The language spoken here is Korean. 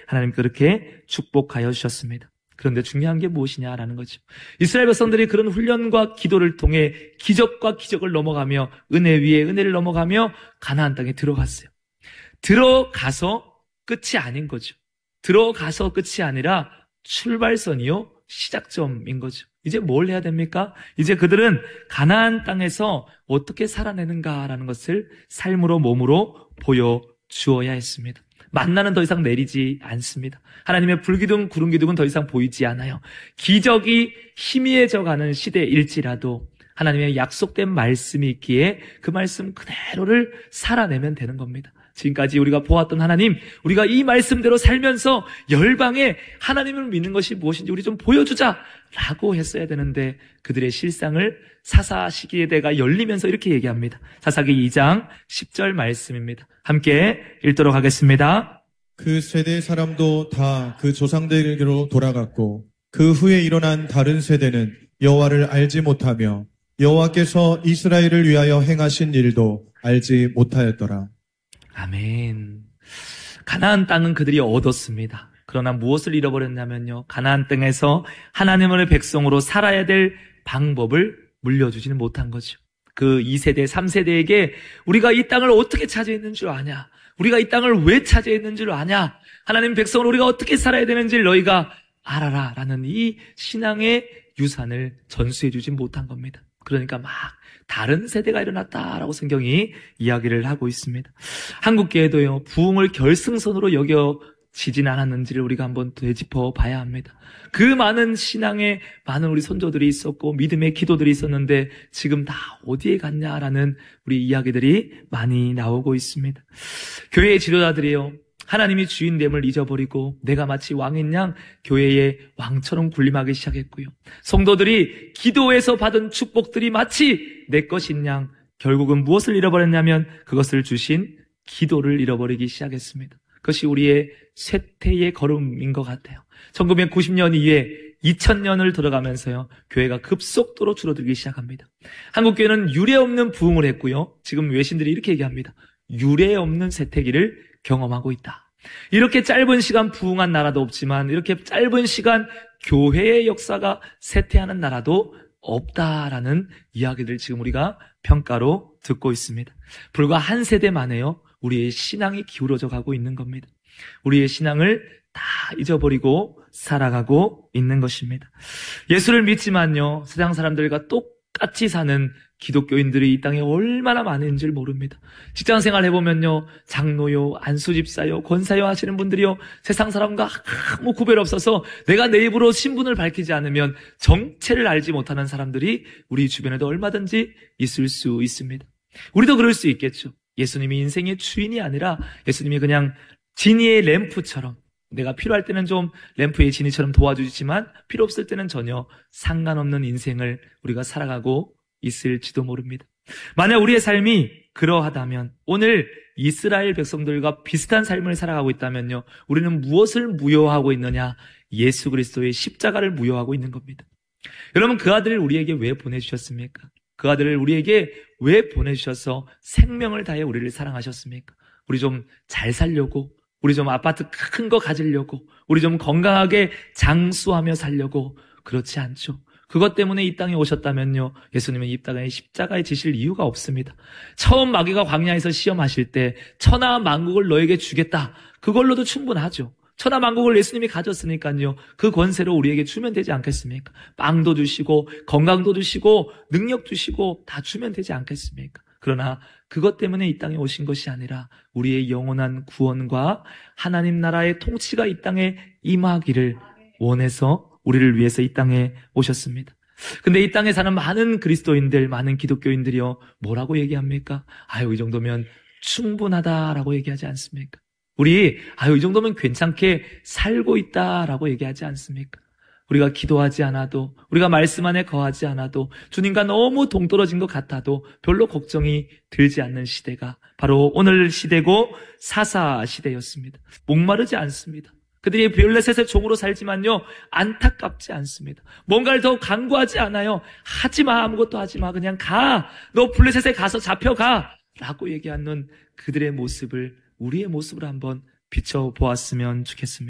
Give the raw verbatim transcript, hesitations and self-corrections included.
하나님 그렇게 축복하여 주셨습니다. 그런데 중요한 게 무엇이냐라는 거죠. 이스라엘 백성들이 그런 훈련과 기도를 통해 기적과 기적을 넘어가며 은혜 위에 은혜를 넘어가며 가나안 땅에 들어갔어요. 들어가서 끝이 아닌 거죠. 들어가서 끝이 아니라 출발선이요, 시작점인 거죠. 이제 뭘 해야 됩니까? 이제 그들은 가나안 땅에서 어떻게 살아내는가라는 것을 삶으로 몸으로 보여주어야 했습니다. 만나는 더 이상 내리지 않습니다. 하나님의 불기둥, 구름기둥은 더 이상 보이지 않아요. 기적이 희미해져가는 시대일지라도 하나님의 약속된 말씀이 있기에 그 말씀 그대로를 살아내면 되는 겁니다. 지금까지 우리가 보았던 하나님, 우리가 이 말씀대로 살면서 열방에 하나님을 믿는 것이 무엇인지 우리 좀 보여주자라고 했어야 되는데 그들의 실상을 사사 시기대가 열리면서 이렇게 얘기합니다. 사사기 이 장 십 절 말씀입니다. 함께 읽도록 하겠습니다. 그 세대 사람도 다 그 조상들에게로 돌아갔고 그 후에 일어난 다른 세대는 여호와를 알지 못하며 여호와께서 이스라엘을 위하여 행하신 일도 알지 못하였더라. 아멘. 가나안 땅은 그들이 얻었습니다. 그러나 무엇을 잃어버렸냐면요, 가나안 땅에서 하나님의 백성으로 살아야 될 방법을 물려주지는 못한 거죠. 그 이 세대, 삼 세대에게 우리가 이 땅을 어떻게 차지했는 줄 아냐, 우리가 이 땅을 왜 차지했는 줄 아냐, 하나님 백성으로 우리가 어떻게 살아야 되는지를 너희가 알아라 라는 이 신앙의 유산을 전수해주지 못한 겁니다. 그러니까 막 다른 세대가 일어났다라고 성경이 이야기를 하고 있습니다. 한국교회도요, 부흥을 결승선으로 여겨지진 않았는지를 우리가 한번 되짚어 봐야 합니다. 그 많은 신앙의 많은 우리 선조들이 있었고 믿음의 기도들이 있었는데 지금 다 어디에 갔냐라는 우리 이야기들이 많이 나오고 있습니다. 교회의 지도자들이요, 하나님이 주인됨을 잊어버리고 내가 마치 왕인 양 교회의 왕처럼 군림하기 시작했고요. 성도들이 기도에서 받은 축복들이 마치 내 것인 양 결국은 무엇을 잃어버렸냐면 그것을 주신 기도를 잃어버리기 시작했습니다. 그것이 우리의 쇠퇴의 걸음인 것 같아요. 천구백구십 년 이후에 이천 년을 들어가면서요, 교회가 급속도로 줄어들기 시작합니다. 한국교회는 유례 없는 부흥을 했고요, 지금 외신들이 이렇게 얘기합니다. 유례 없는 쇠퇴기를 경험하고 있다. 이렇게 짧은 시간 부흥한 나라도 없지만 이렇게 짧은 시간 교회의 역사가 쇠퇴하는 나라도 없다라는 이야기를 지금 우리가 평가로 듣고 있습니다. 불과 한 세대 만에요, 우리의 신앙이 기울어져 가고 있는 겁니다. 우리의 신앙을 다 잊어버리고 살아가고 있는 것입니다. 예수를 믿지만요, 세상 사람들과 똑같이 사는 기독교인들이 이 땅에 얼마나 많은지 모릅니다. 직장생활 해보면요, 장로요, 안수집사요, 권사요 하시는 분들이요, 세상 사람과 아무 구별 없어서 내가 내 입으로 신분을 밝히지 않으면 정체를 알지 못하는 사람들이 우리 주변에도 얼마든지 있을 수 있습니다. 우리도 그럴 수 있겠죠. 예수님이 인생의 주인이 아니라 예수님이 그냥 지니의 램프처럼, 내가 필요할 때는 좀 램프의 지니처럼 도와주지만 필요 없을 때는 전혀 상관없는 인생을 우리가 살아가고 있을지도 모릅니다. 만약 우리의 삶이 그러하다면, 오늘 이스라엘 백성들과 비슷한 삶을 살아가고 있다면요, 우리는 무엇을 무효하고 있느냐? 예수 그리스도의 십자가를 무효하고 있는 겁니다. 여러분, 그 아들을 우리에게 왜 보내주셨습니까? 그 아들을 우리에게 왜 보내주셔서 생명을 다해 우리를 사랑하셨습니까? 우리 좀 잘 살려고, 우리 좀 아파트 큰 거 가지려고, 우리 좀 건강하게 장수하며 살려고, 그렇지 않죠. 그것 때문에 이 땅에 오셨다면요, 예수님은 이 땅에 십자가에 지실 이유가 없습니다. 처음 마귀가 광야에서 시험하실 때 천하 만국을 너에게 주겠다, 그걸로도 충분하죠. 천하 만국을 예수님이 가졌으니까요, 그 권세로 우리에게 주면 되지 않겠습니까? 빵도 주시고 건강도 주시고 능력 주시고 다 주면 되지 않겠습니까? 그러나 그것 때문에 이 땅에 오신 것이 아니라 우리의 영원한 구원과 하나님 나라의 통치가 이 땅에 임하기를 원해서 우리를 위해서 이 땅에 오셨습니다. 근데 이 땅에 사는 많은 그리스도인들, 많은 기독교인들이요, 뭐라고 얘기합니까? 아유, 이 정도면 충분하다라고 얘기하지 않습니까? 우리 아유, 이 정도면 괜찮게 살고 있다라고 얘기하지 않습니까? 우리가 기도하지 않아도, 우리가 말씀 안에 거하지 않아도, 주님과 너무 동떨어진 것 같아도 별로 걱정이 들지 않는 시대가 바로 오늘 시대고 사사 시대였습니다. 목마르지 않습니다. 그들이 블레셋의 종으로 살지만요, 안타깝지 않습니다. 뭔가를 더 강구하지 않아요. 하지마, 아무것도 하지마, 그냥 가, 너 블레셋에 가서 잡혀가 라고 얘기하는 그들의 모습을, 우리의 모습을 한번 비춰보았으면 좋겠습니다.